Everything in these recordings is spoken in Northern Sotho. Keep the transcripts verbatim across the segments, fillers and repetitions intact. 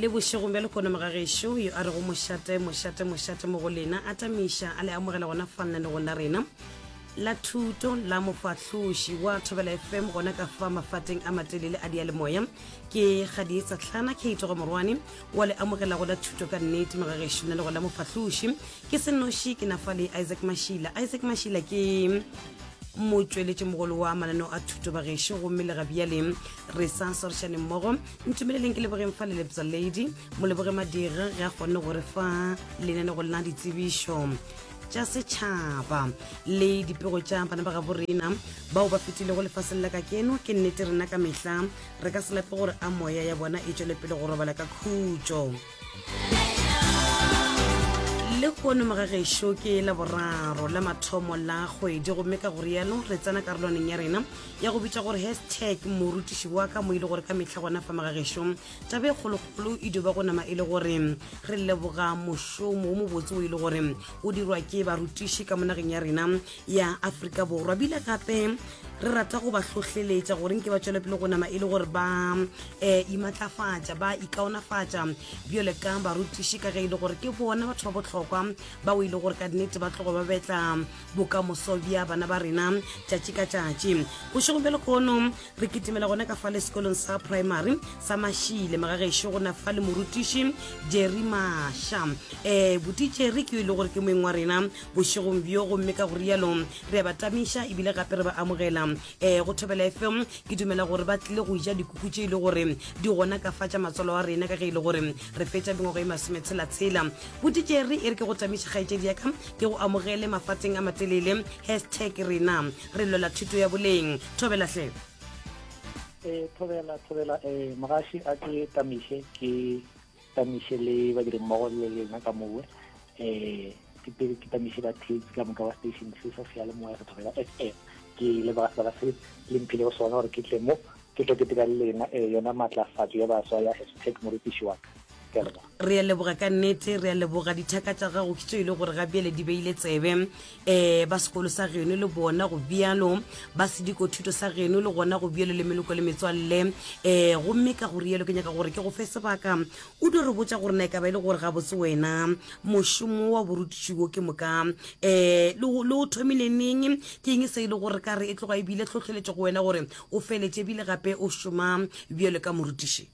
le bošego bja lekono magagesho yo a re go mošate mošate mošate mo go lena a tamiša a le amogela gona fanna le gona rena la thuto la mofahloši wa Thobela F M gona ka fa mafateng a matelele a dialemoya ke Khadisa Tlhana ke itoga morwane wa le amogela gona thuto ka nnete magagesho le gona mofahloši ke senoši ke nafa le Isaac Mashila Isaac Mashila ke motsweletše mogolo wa mananeo a thuto bagesho go mmele ga bjale re sa soršane mmogo ntumeleleng ke lebogeng fa le lebza lady mo leboge madira ge a kgonne gore fa lenane go lena ditsebišo tša setšhaba le dipego tša bana ba ga borena bao ba fetile go lefaseng la ka keno ke nnete rena ka mehla re ka se lape gore a moya ya bona e tšwele pele go robala ka khutšo le kono magagesho ke la boraro la mathomo la kgwedi gomme ka gore yalo re tsena karolwaneng ya rena ya go bitša gore hashtag morutiši wa ka mo ile gore ka mehla gona fa magagesho tabe kgolokgolo e duba go nama e le gore re leboga mošomo o mobotse o ile gore o dirwa ke barutiši ka monageng ya rena ya Afrika Borwa bile gape re rata go ba hlohleletša gore nke ba tšwele pele go nama e le gore ba eh imatlafatša ba ikaonafatša bjole ka barutiši ka ge ile gore ke bona batho ba bohlokwa ba o ile gore ka nnete ba tlogo ba betla bokamoso bja bana ba rena tšatši ka tšatši bošego bjale kono re kitimela gona ka fa le sekolong sa primary sa Mashile magagesho gona fa le morutiši Jerry Masha eh buti Jerry ke ile gore ke moeng wa rena bošegong bjo gomme ka gore yalo re ba tamiša ebile gape re ba amogela eh go Thobela F M ke dumela gore ba tlile go ja dikuku tše ile gore di gona ka fatša matsolo wa rena ka ge ile gore re fetša bingo go imasemetshela tshela buti Jerry e re ke go tamiša kgaetšedi ya ka ke go amogele mafateng a matelele hashtag rena re lola thuto ya boleng Thobela hle eh Thobela Thobela eh magaši a ke tamiše ke tamiše le ba dire mmogo le lena ka mowe eh ke pele ke tamiše ba tletse ka moka wa station se sa fiale mo ya Thobela F M ke le ba ba se le mpile go sona gore ke tle mo ke tle ke tira lena eh yona matlafatso ya baswa ya hashtag morutiši wa ka re a leboga ka nnete re a leboga dithaka tša gago ke tšo ile gore ga bjele di beile tsebe eh ba sekolo sa geno le bona go bjalo ba sediko thuto sa geno le gona go bjelo le meloko le metswalle eh gomme ka gore yelo ke nyaka gore ke go fe sebaka o di re botša gore na e ka ba ile gore ga botse wena mošomo wa borutiši wo ke moka eh le o thomile neng ke eng se ile gore ka re e tloga e bile tlhotlheletše go wena gore o feletse bile gape o šoma bjelo ka morutiši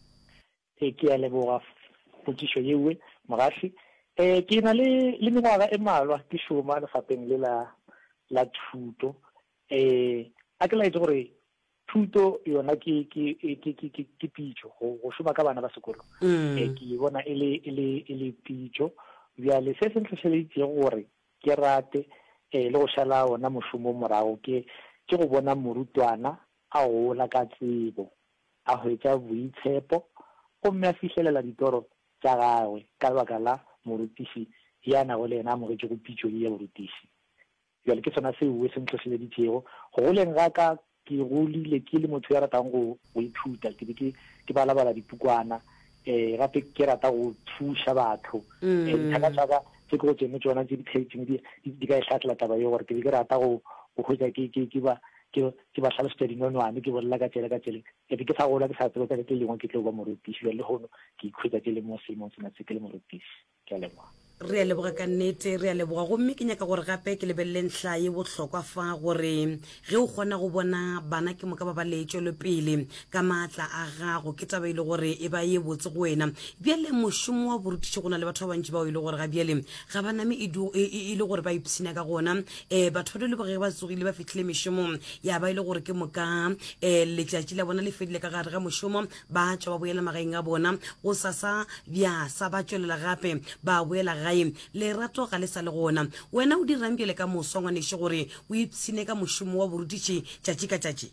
e ke a leboga potišo yewe magaši eh ke na le le mengwaga e malwa ke šoma lefapeng le la la thuto eh a ke laetse gore thuto yona ke ke ke ke ke pitšo go šoma ka bana ba sekolo eh ke bona e le e le e le pitšo bjale se se ntlošeleditše gore ke rate eh le go šala ona mošomo morago ke ke go bona morutwana a gola ka tsebo a hwetša boitshepo gomme a fihlelela ditoro tša gagwe ka baka la morutiši ya nago le yena a mogetše go pitšo ya borutiši bjale ke sona seo se ntlošeleditšego go goleng ga ka ke golile ke le motho ya ratang go ithuta ke ke ke balabala dipukwana eh gape ke rata go thuša batho eh dithaka tša ka tse ke go tsene tsona tse di phetšeng di ka e hlatla taba yo gore ke ke rata go go hwetša ke ke ba ke ke ba hlalosetša dinonwane ke bolela ka tsela ka tsela e ke sa gola ke sa tsela ka ke lengwe ke tlo ba morutiši le gono ke ikhwetša ke le mo seemong sena se ke le morutiši ke a leboga re a leboga ka nnete re a leboga gomme ke nyaka gore gape ke lebelele ntlha ye bohlokwa fa gore ge o kgona go bona bana ke moka ba ba letšwelo pele ka maatla a gago ke taba ile gore e ba ye botse go wena bjale mošomo wa borutiši go na le batho ba bantši bao ile gore ga bjale ga ba name e le gore ba ipshina ka gona um batho ba le boge ba tsogile ba fitlhile mešomong ya ba ile gore ke moka um letšatši la bona le fedile ka gare ga mošomo ba tšwa ba boela magaeng a bona go sasa bja sa ba tšwelela gape ba boela gae lerato ga le sa le gona wena o dirang bjele ka moso ngwaneše gore o ipshine ka mošomo wa borutiši tšatši ka tšatši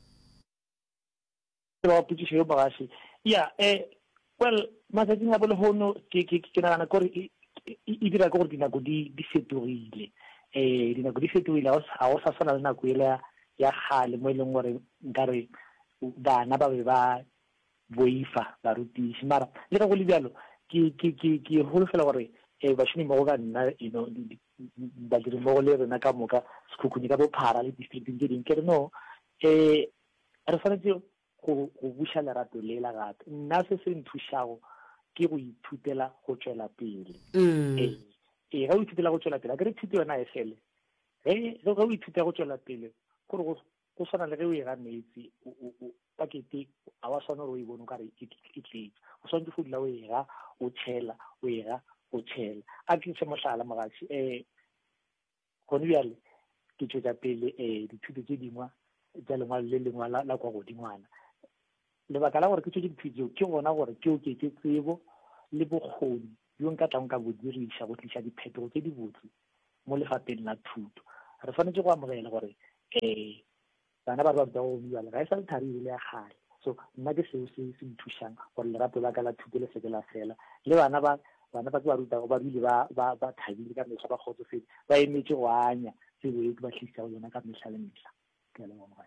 ba potišo yo magaši ya eh well matsatsing a bole hono ke ke ke nagana gore e dira ke gore dinako di di fetogile eh dinako di fetogile a go sa swana le nako ile ya gale mo e leng gore nkare bana ba be ba boifa barutiši mara le ka go le bjalo ke ke ke ke holofela gore eh ba shini mo ga nna you know ba dire mo le rena ka moka sekhukhuni ka bophara le district tse ding ke no eh re fanetse go go busha lerato le la gape nna se se nthušago ke go ithutela go tswela pele. Mm. Eh, eh ga o ithutela go tswela pele, a ke re thuto yona e fele. Ge ga o ithutela go tswela pele, gore go go swana le ge o e ga metsi, o pakete a wa swana gore o e bone o ka re e tletse. O swanetse go dula o e ga, o tshela, o e ga, o tshela. A ke se mohlala mogatši, eh gone bjale ke tšwetša pele um dithuto tše dingwe tša lengwalo le lengwe la kwa godingwana. Lebaka la gore ke tšwetše dithuto tseo ke gona gore ke oketse tsebo le bokgoni bjo nka tlang ka bo diriša go tliša diphetogo tše di botse mo lefapheng la thuto. Re tshwanetse go amogela gore um bana ba re ba ruta go bjale ga e sa le thari le ya gale. So nna ke seo se se nthušang gore lerato la ka la thuto le seke la fela, le bana ba bana ba ke ba rutago ba bile ba ba ba thabile ka mehla, ba kgotsofetse, ba emetse go anya tsebo e ke ba tliša go yona ka mehla le mehla. Ke a leboga.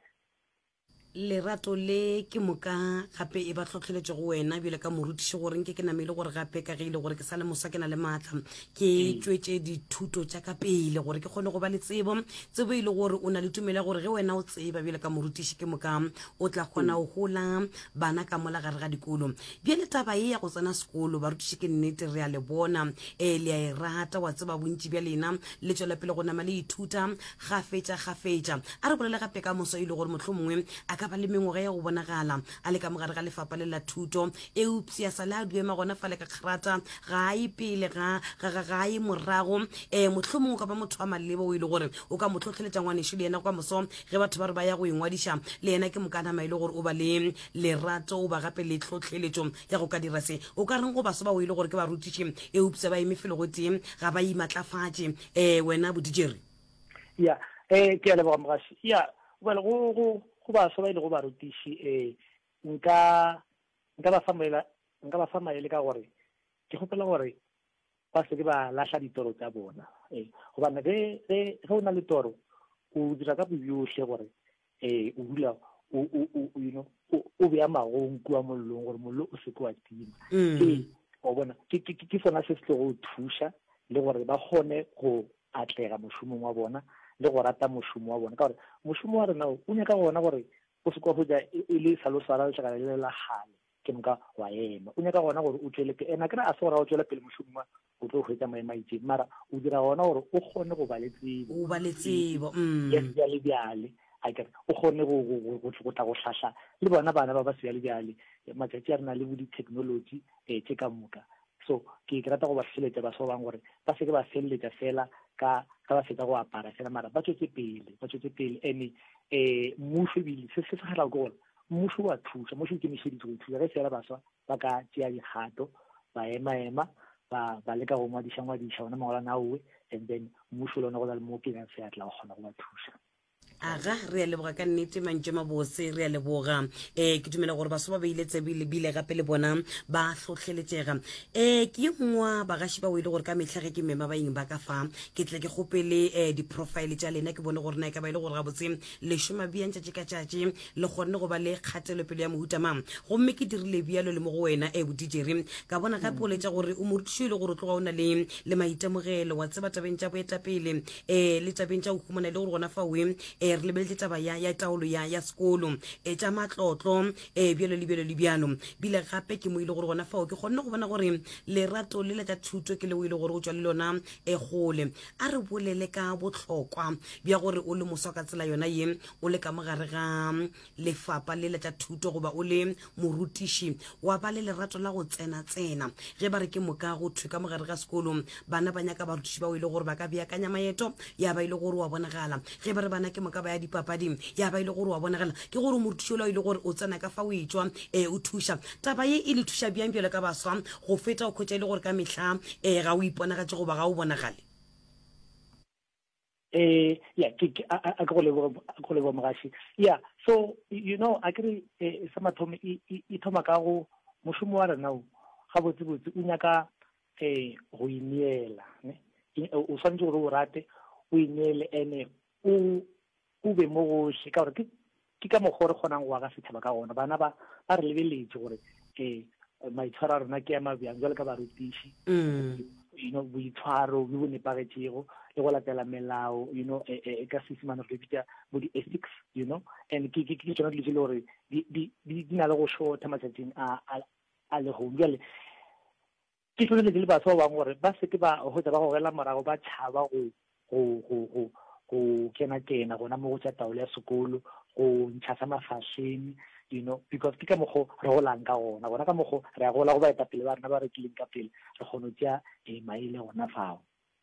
Lerato le ke moka gape e ba tlhotlheletse go wena bjale ka morutiši gore nke ke namele gore gape ka ge ile gore ke sa le mosa ke na le maatla ke tšwetše dithuto tša ka pele gore ke kgone go ba le tsebo tsebo ile gore o na le tumela gore ge wena o tseba bjale ka morutiši ke moka o tla kgona go gola bana ka mola gare ga dikolo. Bjale taba e ya go tsena sekolo barutiši ke nnete re a le bona, um le a e rata, wa tseba bontši bja lena le tšwela pele go nama le ithuta gafetša gafetša. A re bolele gape ka moso ile gore mohlho mongwe a ka ba le mengwaga ya go bonagala a le ka mogare ga lefapha le la thuto eupsi a sale a duema gona fale ka kgerata ga e pele ga ga e morago. um mohlomongwe o ka ba motho wa maleba o ile gore o ka motlhotlheletša ngwanešo le yena kwa moso ge batho ba re ba ya go ingwadiša le yena ke mokanama ile gore o ba le lerato o ba gape le tlhotlheletšo ya go ka dira se. O ka reng go baso ba o ile gore ke barutiši eupsi ba eme felo go teng ga ba imatlafatše um wena bodijere? Ya um ke a leboga mogaši. Ya well go go go ba so ba ile go ba rutiši um nka nka ba fa maele nka ba fa maele ka gore ke gopela gore ba se ke ba lahla ditoro tsa bona. um gobane ge ge ge o na le toro o dira ka boyotlhe gore um o dula o you know o beya magong kua mollong gore mollo o se ke wa tima. Ke o bona ke sona se se tlo go thuša le gore ba kgone go atlega mošomong wa bona le go rata mošomo wa bona, ka gore mošomo wa rena o nyaka gona gore o se kwa goja e le salosara le tlhakana le la gale ke moka wa ema. O nyaka gona gore o tswele pele, ena kena a se gore o tswela pele mošomo wa o tlo go hwetša maema itseng, mara o dira gona gore o kgone go ba le tsebo, o ba le tsebo ya bjale bjale a kere o kgone go tla go hlahla le bona bana ba ba se bjale bjale matšatši a rena le bo di-technology um tše ka moka. So ke ke rata go ba hlweletša baso bang gore ba seke ba feleletša fela ka ka ba fetsa go apara fela, mara ba tšwetse pele ba tšwetse pele. And um mmušo ebile se se segala ke gore mmušo wa thuša, mmušo o ikemišeditse go thuša ge fela baswa ba ka tšea dikgato ba ema-ema ba ba leka go ngwadiša ngwadiša ona mangwalana aowe, and then mmušo le one go na le mo ke se atla go kgona go ba thuša. Aga re a leboga ka nnete mantše mabose, re a leboga. um ke dumela gore baso ba beile tsebile bile gape le bona ba tlhotlheletšega. um ke ye mongwe bagaši ba o ile gore ka metlha ge ke mema baeng ba ka fa ke tle ke gopele um di-profile tša lena ke bone gore na e ka ba ile gore gabotse le šoma bjang tšatši ka tšatši le kgonne go ba le kgatelopele ya mohutamang gomme ke dirile bjalo le mo go wena e bodijere ka bona gape o letša gore o morutiši ile gore o tloga o na le le maitemogelo wa tseba tabeng tša boetapele um le tabeng tša go humana le gore gona fawe um re lebeletse taba ya ya taolo ya ya sekolo e tša matlotlo e bjalo le bjalo le bjalo bile gape ke mo ile gore gona fao ke kgonne go bona gore lerato le la tša thuto ke le o ile gore o tšwa le lona e gole. A re bolele ka bohlokwa bja gore o le moswa ka tsela yona ye o le ka mogare ga lefapa le la tša thuto goba o le morutiši wa ba le lerato la go tsena tsena ge ba re ke moka go thwe ka mogare ga sekolo bana ba nyaka barutiši ba o ile gore ba ka beakanya maeto ya ba ile gore wa bonagala ge ba re bana ke moka ba ya dipapading ya ba ile gore wa bonagala ke gore morutiši ola ile gore o tsena ka fa o etswa um o thuša taba ye e le thuša bjang bjale ka baswa go feta o khwetša ile gore ka mehla um ga o iponagatše goba ga o bonagale. Eh ya ke a go leboga mogaši. Yeah, so you know a kere sa mathomo e thoma ka go mošomo wa rena o ga botsebotse o nyaka um go ineela, o swanetse gore o rate o ineele ene o o be mo gohle ka gore ke ka mokgwa re kgonang go aga setšhaba ka gona. Bana ba ba re lebeletse gore um maitshwaro a rona ke ya mabjang jwale ka barutiši, you know boitshwaro bo bo nepagetšego le go latela melao, you know ka seesemane re lebitša bo di-ethics, you know, and ke tsona dilo tse le gore di na le go shorta matšatšing a legong. Jwale ke tlhole le batho ba bangwe gore ba seke ba go tsa ba go gela morago ba tshaba go go go go go kena kena gona mo go tsa taolo ya sekolo go ntsha sa mafashene, you know, because ke ka mogo re golang ka gona gona ka mogo re a gola go ba eta pele ba rena ba rekileng ka pele re kgone tja e maile gona fao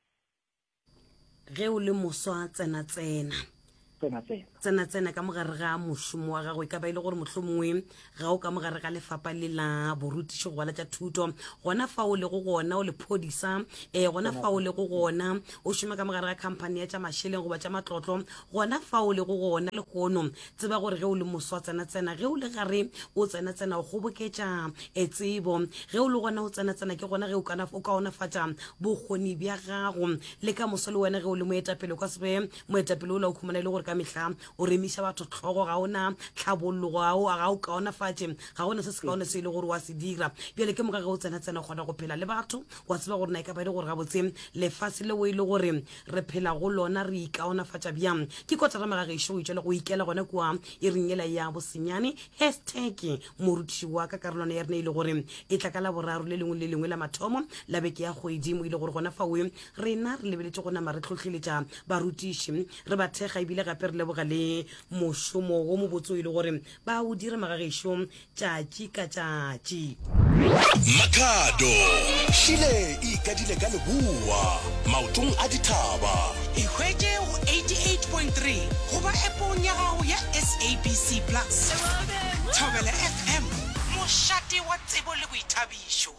ge o le moswa tsena tsena tsena tsena tsena tsena ka mogare ga mošomo wa gagwe ka ba ile gore mohlomongwe ga o ka mogare ga lefapa le la borutišo go la tša thuto gona fa o le go gona o le phodisa eh gona fa o le go gona o šoma ka mogare ga company ya tša mašheleng goba tša matlotlo gona fa o le go gona le gono tseba gore ge o le moswa tsena tsena ge o le gare o tsena tsena o goboketša e tsebo ge o le gona o tsena tsena ke gona ge o kana o ka ona fatša bokgoni bja gago le ka moso le wena ge o le moetapele o ka sebe moetapele o la o khumana ile gore ka mehla o remisa batho tlhogo ga ona tlhabollo ga o ga o ka ona fatše ga ona se se ka ona se ile gore wa se dira bjale ke moka ge o tsena tsena gona go phela le batho wa tseba gore na e ka ba ile gore ga botse lefase le o ile gore re phela go lona re ikaona fatša bjang ke kotara magagešo o itšela go ikela gona kua e ringela ya bosenyane hashtag morutiši wa ka karolwana ya rena ile gore e tla ka la boraro le lengwe le lengwe la mathomo la beke ya kgwedi mo ile gore gona fa we rena re lebeletse go nama re tlhotlheletša barutiši re ba thekga ebile gape re leboga le mošomo wo mo botse o ile gore ba o dira magagešo tšatši ka tšatši Makhado Shile ikadile ka leboa maotong a dithaba e hwetše go eighty-eight point three go ba epong ya gago ya S A B C Plus Thobela F M mošate wa tsebo le boithabišo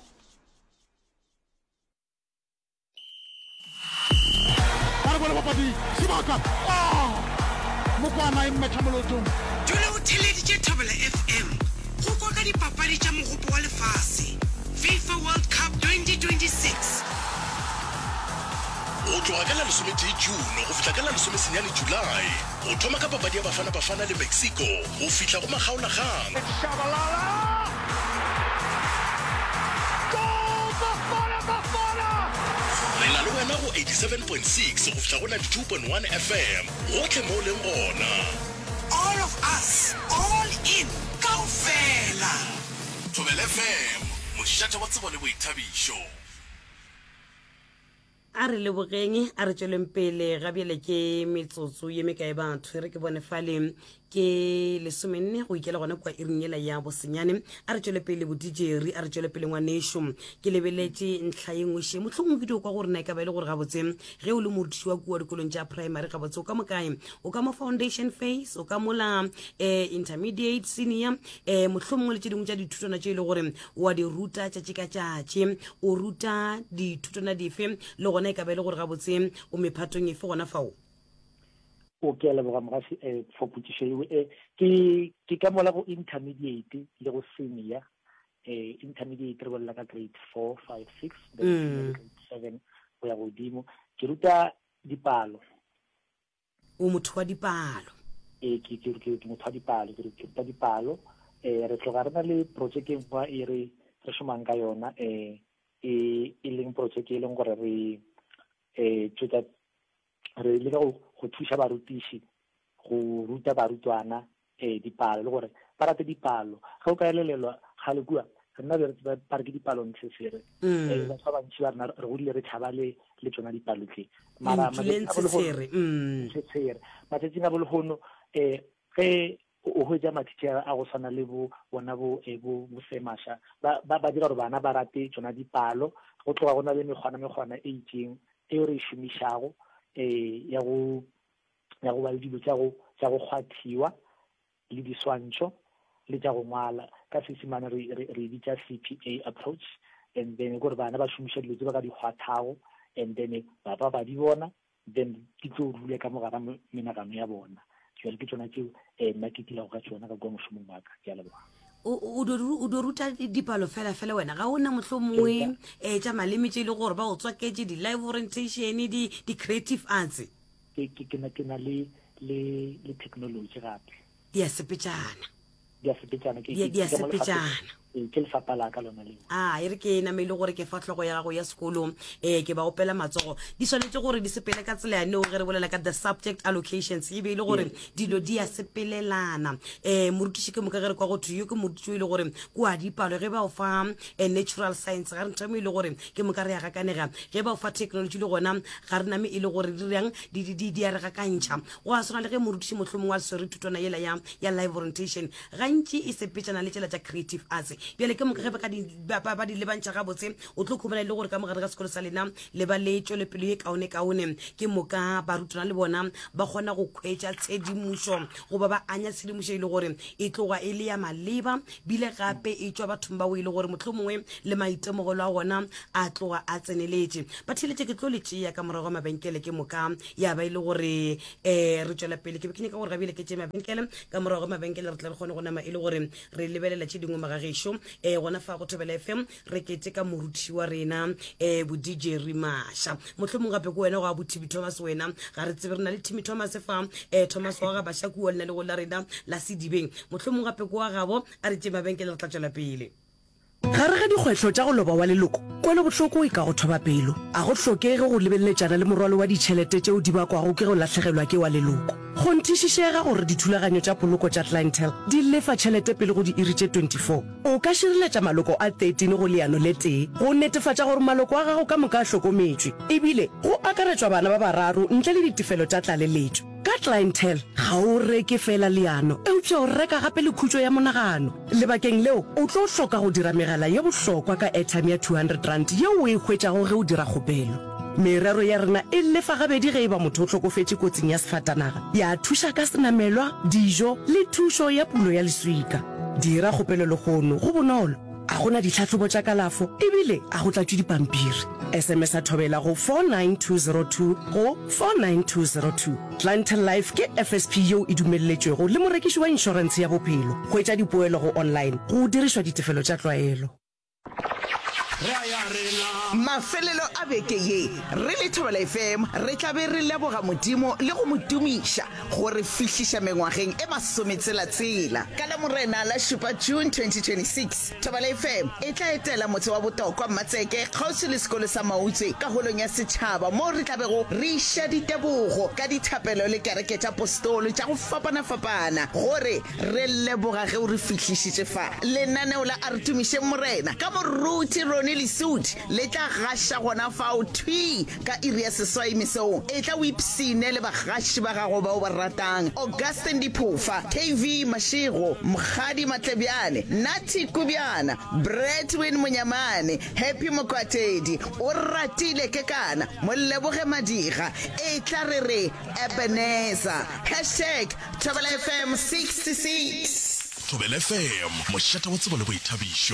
Barabara papadi Sibaka ah mokwana e mmetša molotong dule o theleditše Thobela F M go kwa ka dipapadi tša mogopo wa lefase FIFA World Cup twenty twenty-six o tloga ka la lesometee June go fihla ka la lesomesenyane July o thoma ka papadi ya bafana bafana le Mexico go fihla go makgaolakgang re na le wena go eighty-seven point six go fihla go ninety-two point one F M gotlhe mo o leng gona all of us all in kaofela Thobela F M mošate wa tsebo le boithabišo a re lebogeng a re tšweleng pele ga bjale ke metsotso ye mekae batho re ke bone fale ke lesomenne go ikela gona kwa iringela ya bosenyane a re tšwele pele bodijeri a re tšwele pele ngwanešo ke lebeletše ntlha ye ngweše mohlomong ke dio kwa gore na e ka ba ile gore gabotse ge o le morutiši wa kua dikolong tša primary gabotse o ka mokae o ka mo foundation phase o ka mola eh, intermediate senior eh, mohlomong le tše dingwe tša dithutwana tše e le gore wa di ruta tšatši ka tšatši o ruta dithutwana dife le gona e ka ba ile gore gabotse o mephatong efe gona fao o ke le boga mogasi eh for putisho e ke ke ka mola go intermediate le go senior eh intermediate re bolla ka grade four five six then grade seven go ya godimo ke ruta dipalo o motho wa dipalo eh ke ke ke motho wa dipalo ke ruta dipalo eh re tloga rena le project e ngwa e re re shomang ka yona eh e e leng project e leng gore re eh tšwetša re le go go thuša barutiši go ruta barutwana eh dipalo le gore ba rate dipalo ga o ka elelelwa ga le kua rena ba re ke dipalo ntse sere eh ba tshaba ntse ba rena re godile re tshaba le le tsona dipalo tse mara ntse sere mm se sere matšatšing a bologono eh ge o hwetša matšatši a go swana le bo bona bo e bo semasha ba ba dira gore bana ba rate tsona dipalo go tloga gona le mekgwana mekgwana e itseng e re e šomišago eh ya go ya go ba le dilo tša go tša go kgwathiwa le diswantšho le tša go ngwala ka sesimane re re bitša C P A approach and then gore bana ba šomiša dilo tse ba ka di kgwathago and then ba ba ba di bona then ke tlo rule ka mogara menagano ya bona jwale ke tsona tseo eh nna ke tila go ka tsona ka kwa mošomong wa ka ke a leboga o do ruta dipalo fela fela wena ga ona mohlomongwe eh tša maleme tše le gore ba go tswaketse di live orientation di di creative arts ke ke na ke na le le le technology gape di a sepetšana di a sepetšana ke di a sepetšana e ke lefapha la ka lona leo a e re ke namele gore ke fa tlhogo ya gago ya sekolo eh ke ba opela matsogo di tshwanetse gore di sepele ka tsela ya no ge re bolela ka the subject allocations e be ile gore dilo di a sepelelana eh morutiši ke mo ka gere kwa go thuyo ke morutiši ile gore ko a dipalo ge ba o fa natural science ga re ntame ile gore ke mo ka re ya ga kanega ge ba o fa technology le gona ga re name ile gore di reng di di di a re ga kantšha go a sona le ge morutiši mohlomong wa sere thutwana yela ya ya live orientation gantši e sepetšana le tšela tša creative arts bjale ke moka ge ba ka di ba di lebantša ga botse o tlo khumana le gore ka mogare ga sekolo sa lena le ba le tšo le pelo ye kaone kaone ke moka ba rutana le bona ba kgona go khwetša tshedimušo goba ba anya tshedimušo ile gore e tloga e le ya maleba bile gape e tšwa bathong ba o ile gore mohlomongwe le maitemogelo a gona a tloga a tseneletše ba thiletše ke tlo le tšea ka morago ga mabenkele ke moka ya ba ile gore um re tšwela pele ke be ke nyaka gore ga bile ke tšee mabenkele ka morago ga mabenkele re tla re kgone go nama e le gore re lebelela tše dingwe magagešo um gona fa go Thobela F M re kete ka moruti wa rena um bo D J Rimasha mohlomong gape ko wena go a bo Timmy Thomas wena ga re tsebe re na le Timmy Thomas fa um Thomas wa ga basha kuo lena le go la rena la Sedibeng mohlomong gape ko wa gabo a re tšee mabenkele re tla tšwela pele gare ga dikgwetlho tša go loba wa leloko kone bohloko e ka go thoba pelo a go hlokege go lebelletšana le morwalo wa ditšhelete tšeo di bakwago ke go latlhegelwa ke wa leloko go nthišišega gore dithulaganyo tša poloko tša clientele di lefa tšhelete pele go di iri tše twenty-four o ka šireletša maloko a thirteen go leano le tee go netefatša gore maloko a gago ka moka a hlokometšwe ebile go akaretšwa bana ba bararo ntle le ditefelo tša tlaleletšo ka clientele ga o reke fela leano eupša o reka gape le khutšo ya monagano lebakeng leo o tlo hloka go dira megala ye bohlokwa ka airtime ya two hundred rand yeo o e hwetšago ge o dira kgopelo merero ya rena e lefa gabedi ge e ba motho o hlokofetše kotsing ya sefatanaga ya thuša ka senamelwa dijo le thušo ya pulo ya leswika dira kgopelo le kgono go bonolo a gona ditlhatlhobo tša kalafo ebile a go tlatšwe dipampiri sms a thobela go four nine two zero two go four nine two zero two clientele life ke F S P yeo e dumelletšwego le morekiši wa inšorense ya bophelo go etša dipoelo go online go dirišwa ditefelo tša tlwaelo mafelelo a beke ye re le Thobela F M re tla be re leboga modimo le go motumiša gore fihliša mengwageng e masometsela-tsela ka la morena la šupa June twenty twenty-six Thobela F M e tla etela motse wa botokwa Mmatseke kgauswi le sekolo sa Mautswe ka holong ya setšhaba mo re tlabego re iša ditebogo ka dithapelo le kereke tša apostolo tša go fapana-fapana gore re leboga ge o re fihlišitše fa lenaneo la a re tumišeng morena ka moruti Ronnie Lesudi le tla gaša gona fao thwi ka iri ya seswai mesong e tla o ipsine le bagaši ba gago bao ba ratang Augustin Diphofa K V Mashego Mkhadi Matlebjane Nati Kubiana Bretwin Munyamane Happy Mokwatedi o ratile ke kana Moleboge Madiga e tla re re Ebenezer hashtag Thobela F M sixty-six Thobela F M mošata wa tsebo le boithabišo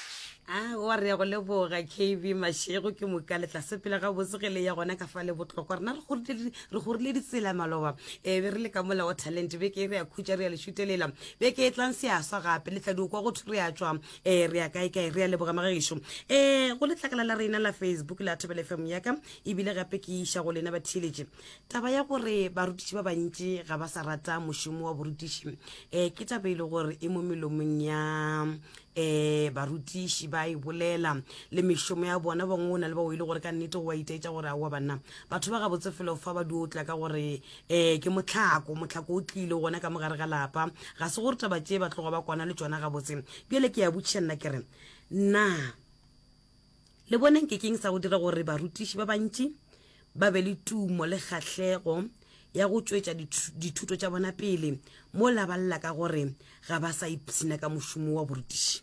a wa re ya go leboga K V Mashego ke moka le tla sepela ga botsegele ya gona ka fa le botlhokwa rena re gorile ditsela maloba e be re le ka mola wa talent be ke re ya khutša re ya le shutelela be ke tlang se a swa gape le tla di kwa go thuri ya tswa e re ya kae kae re ya leboga magagisho e go le tlakala la reina la Facebook la Thobela F M ya ka e bile gape ke isha go lena ba thiletše taba ya gore barutiši ba bantši ga ba sa rata mošomo wa borutiši e ke taba ile gore e mo melomong ya eh barutiši ba e bolela le mešomo ya bona ba ngona le ba o ile gore ka nnete go wa itaetša gore a wa banna batho ba ga botse fela fa ba diotla ka gore eh ke motlhako motlhako o tlile gona ka mogare ga lapa ga se gore taba tše ba tloga ba kwana le tsona ga botse bjale ke ya botšiša nna ke re na le boneng ke keng sa go dira gore barutiši ba bantši ba be le tumo le kgahlego ya go tšwetša dithuto tša bona pele mo la balla ka gore ga ba sa ipsina ka mošomo wa borutiši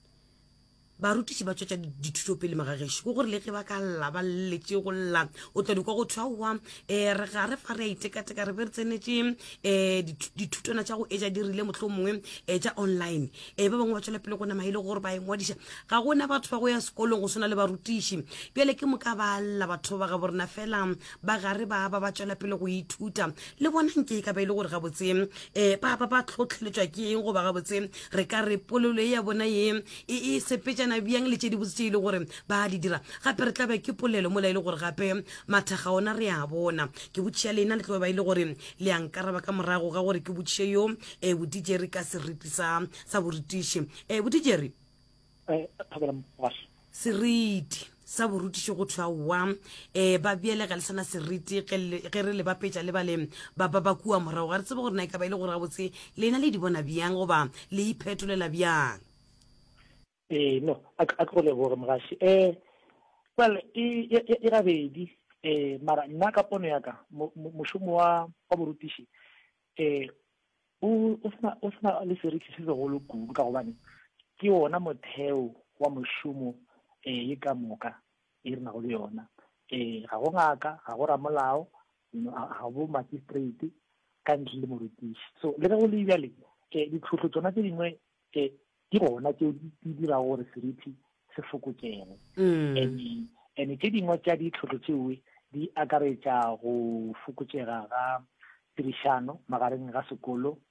barutiši ba tšwetša dithuto pele magagesho go gore le ge ba ka lla ba lletše go lla o tla di kwa go thwaowa um re ga re fa re a itekateka re be re tsenetše um dithutwana tša go etša di rile motlho mongwe um tša online um ba bangwe ba tšwela pele go nama ile gore ba engwadiša ga gona batho ba go ya sekolong go swana le barutiši bjale ke moka ba lla batho ba ga borena fela ba gare ba ba ba tšwela pele go ithuta le bona nke ka ba ile gore ga botse um ba ba ba tlhotlheletšwa ke eng go ba ga botse re ka re polelo ya bona ye e sepetša na biang le tše di botse ile gore ba di dira gape re tlabe ke polelo mola ile gore gape mathaga ona re a bona ke botšia lena le tlo ba ile gore le ankaraba ka morago ga gore ke botšie yo e bodijeri ka seriti sa sa borutiši e bodijeri eh Thobela Mogasi seriti sa borutiši go thwa wa um ba beelega le sana seriti ge re le bapetša le ba le ba ba ba kua morago ga re tsebe gore na e ka ba ile gore gabotse lena le di bona bjang goba le iphetolela bjang eh no a a go le gore Mogasi eh well e e gabedi eh mara nna ka pono ya ka mošomo wa wa borutiši eh o o sna o sna le seriti se go lo kudu ka gobane ke ona motheo wa mošomo eh e ka moka e rena go le yona eh ga go ngaka ga go ramolao ga bo magistrate ka ntle le morutiši so le go le bjale ke ditlhotlo tsona tse dingwe ke di gona tse di dira gore seriti se fokokege and and tse dingwe tša ditlhotlo tseo di akaretša go fokotšega ga tirišano magareng ga sekolo